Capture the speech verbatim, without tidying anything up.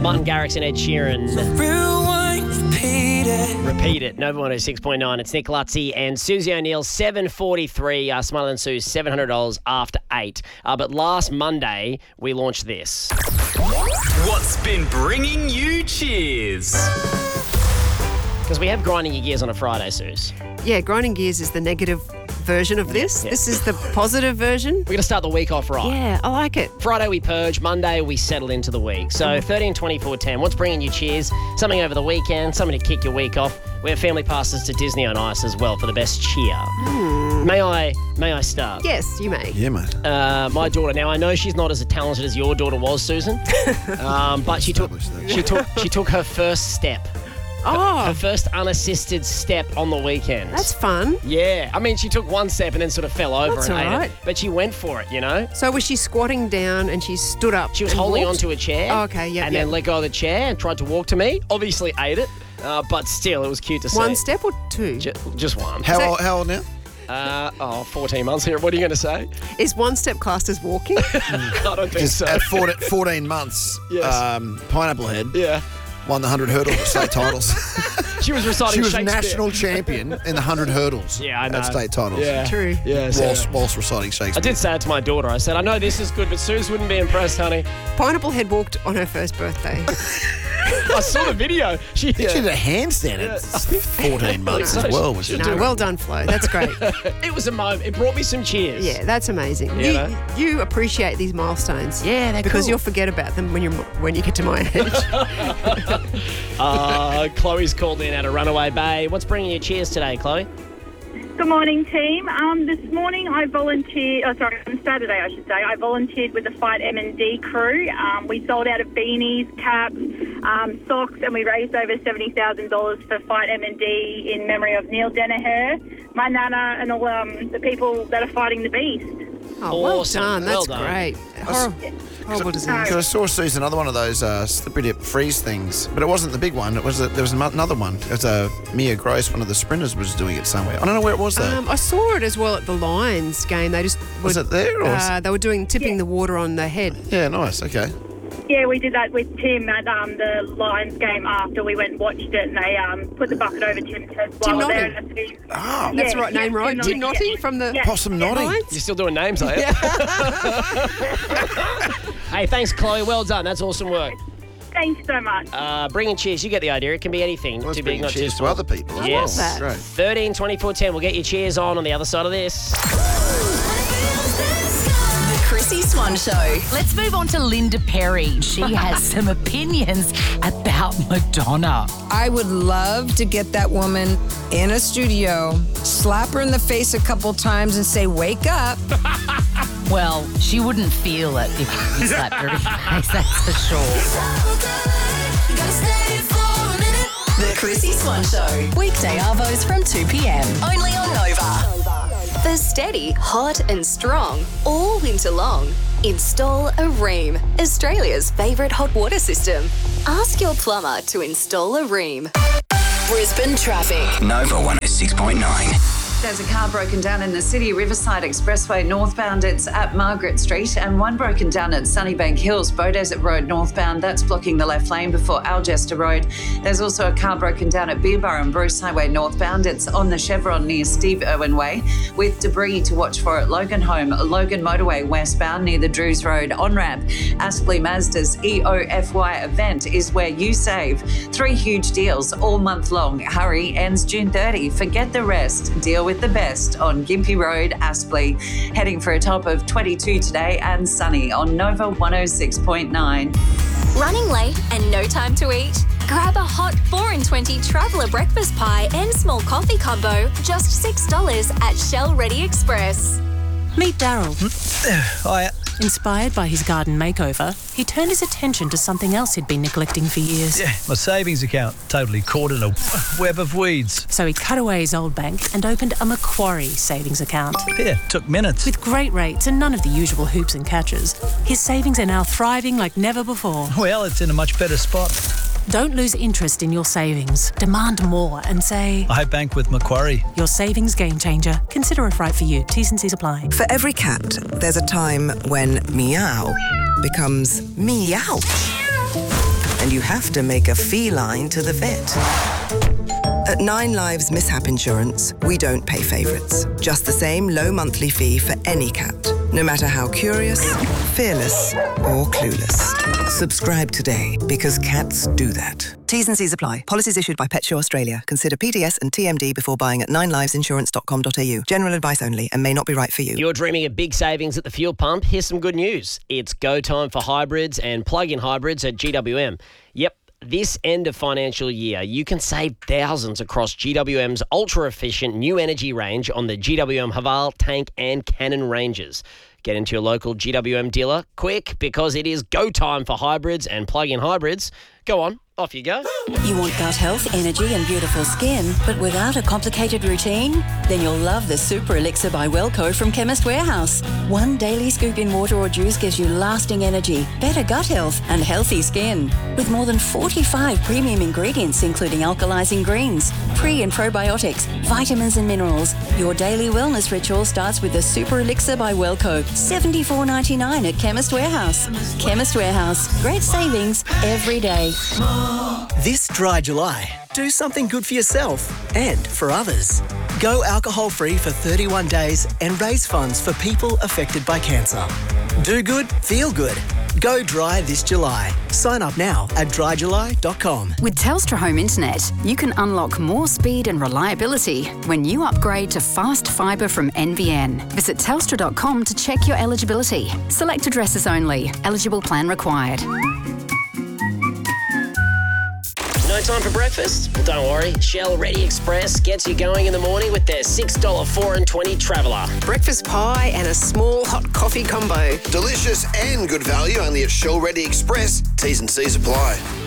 Martin Garrix and Ed Sheeran. Rewind, repeat it. Repeat it. Nova one oh six point nine. It's Nick Lutzi and Susie O'Neill, seven forty-three. Uh, Smiley and Sue, seven hundred dollars after eight. Uh, but last Monday, we launched this. What's been bringing you cheers? Because we have grinding your gears on a Friday, Suze. Yeah, grinding gears is the negative version of this. Yeah. This is the positive version. We're going to start the week off right. Yeah, I like it. Friday we purge, Monday we settle into the week. So thirteen twenty-four ten, what's bringing you cheers? Something over the weekend, something to kick your week off. We have family passes to Disney on Ice as well for the best cheer. Mm. May I may I start? Yes, you may. Yeah, mate. Uh, my daughter. Now I know she's not as talented as your daughter was, Susan, um, but she took she took she took her first step. Oh, Her first unassisted step on the weekend. that's fun. Yeah. I mean, she took one step and then sort of fell over That's and ate all right. it. But she went for it, you know? So was she squatting down and she stood up? She was and holding walked? onto a chair. Oh, okay, yeah, And yeah. then let go of the chair and tried to walk to me. Obviously ate it, uh, but still, it was cute to see. One step or two? Ju- just one. How, that- old, how old now? Uh, oh, fourteen months here. What are you going to say? Is one step classed as walking? I don't think Just so. at fourteen, fourteen months, Yes. um, Pineapple Head Yeah. won the one hundred hurdles at state titles. She was reciting She was Shakespeare. national champion in the one hundred hurdles Yeah, I know. at state titles. Yeah. True. Yeah. so- Whilst, whilst reciting I Shakespeare. did say it to my daughter. I said, I know this is good, but Suze wouldn't be impressed, honey. Pineapple Head walked on her first birthday. I saw the video. She, She did a handstand at fourteen months so. as well. Which is No, well done, Flo. That's great. It was a moment. It brought me some cheers. Yeah, that's amazing. You You, know? you appreciate these milestones. Yeah, they're because cool. you'll forget about them when you are when you get to my age. Uh, Chloe's called in at a Runaway Bay. What's bringing you cheers today, Chloe? Good morning, team. Um, this morning I volunteered, oh sorry, on Saturday I should say, I volunteered with the Fight M and D crew. Um, we sold out of beanies, caps, um, socks, and we raised over seventy thousand dollars for Fight M and D in memory of Neil Danaher, my nana, and all um, the people that are fighting the beast. Oh, well Awesome. done. Well That's done. great. Horrible, horrible disease. Because I saw Susan another one of those uh, slippery dip freeze things, but it wasn't the big one. It was a, there was another one. It was a Mia Gross, one of the sprinters, was doing it somewhere. I don't know where it was though. Um, I saw it as well at the Lions game. They just Was were- it there, or was uh, they were doing tipping the water on the head. yeah, nice. Okay. Yeah, we did that with Tim at um, the Lions game after we went and watched it, and they um, put the bucket over Tim's head Tim while Notting. there. and that's- Oh, That's Yeah, the right yeah, name, right? Tim Tim Notting, Notting yeah. from the Yeah. Possum Notting. Lions? You're still doing names, are you? Hey, thanks, Chloe. Well done. That's awesome work. Thanks so much. Uh, bringing cheers. You get the idea. It can be anything. Let's too bring big, not too cheers to small. other people. as Yes. well. that. Great. thirteen twenty-four ten. We'll get your cheers on on the other side of this. The Chrissy Swan Show. Let's move on to Linda Perry. She has some opinions about Madonna. I would love to get that woman in a studio, slap her in the face a couple times and say, wake up. Well, she wouldn't feel it if you slapped her in the face, that's for sure. The Chrissy Swan Show. Weekday arvos from two p.m. Only on Nova. The steady, hot and strong, all winter long. Install a Ream, Australia's favourite hot water system. Ask your plumber to install a Ream. Brisbane traffic. Nova one oh six point nine. There's a car broken down in the city, Riverside Expressway northbound. It's at Margaret Street, and one broken down at Sunnybank Hills, Beaudesert Road northbound. That's blocking the left lane before Algester Road. There's also a car broken down at Beerborough and Bruce Highway northbound. It's on the Chevron near Steve Irwin Way, with debris to watch for at Logan Home, Logan Motorway westbound near the Drews Road on-ramp. Aspley Mazda's E O F Y event is where you save. Three huge deals all month long. Hurry, ends June thirtieth. Forget the rest. Deal with the best on Gympie Road, Aspley. Heading for a top of twenty-two today and sunny on Nova one oh six point nine. Running late and no time to eat? Grab a hot four in twenty traveller breakfast pie and small coffee combo, just six dollars at Shell Ready Express. Meet Daryl. Hiya. Inspired by his garden makeover, he turned his attention to something else he'd been neglecting for years. Yeah, my savings account totally caught in a web of weeds. So he cut away his old bank and opened a Macquarie savings account. Yeah, took minutes. With great rates and none of the usual hoops and catches, his savings are now thriving like never before. Well, it's in a much better spot. Don't lose interest in your savings. Demand more and say, I bank with Macquarie. Your savings game changer. Consider if right for you. T's and C's apply. For every cat, there's a time when meow becomes meow. and you have to make a feline to the vet. At Nine Lives Mishap Insurance, we don't pay favourites. Just the same low monthly fee for any cat, no matter how curious, fearless or clueless. Subscribe today, because cats do that. T's and C's apply. Policies issued by PetSure Australia. Consider P D S and T M D before buying at nine lives insurance dot com dot a u. General advice only and may not be right for you. You're dreaming of big savings at the fuel pump? Here's some good news. It's go time for hybrids and plug-in hybrids at G W M. Yep. This end of financial year, you can save thousands across G W M's ultra-efficient new energy range on the G W M Haval, Tank and Cannon ranges. Get into your local G W M dealer quick, because it is go time for hybrids and plug-in hybrids. Go on, off you go. You want gut health, energy and beautiful skin, but without a complicated routine? Then you'll love the Super Elixir by Wellco from Chemist Warehouse. One daily scoop in water or juice gives you lasting energy, better gut health and healthy skin. With more than forty-five premium ingredients, including alkalizing greens, pre and probiotics, vitamins and minerals, your daily wellness ritual starts with the Super Elixir by Wellco. seventy-four ninety-nine at Chemist Warehouse. Chemist Warehouse. Great savings every day. This dry July, do something good for yourself and for others. Go alcohol-free for thirty-one days and raise funds for people affected by cancer. Do good, feel good. Go dry this July. Sign up now at dry july dot com. With Telstra Home Internet, you can unlock more speed and reliability when you upgrade to fast fibre from N B N. Visit telstra dot com to check your eligibility. Select addresses only. Eligible plan required. No time for breakfast? Well, don't worry. Shell Ready Express gets you going in the morning with their six dollars four and twenty Traveller. Breakfast pie and a small hot coffee combo. Delicious and good value only at Shell Ready Express. T's and C's apply.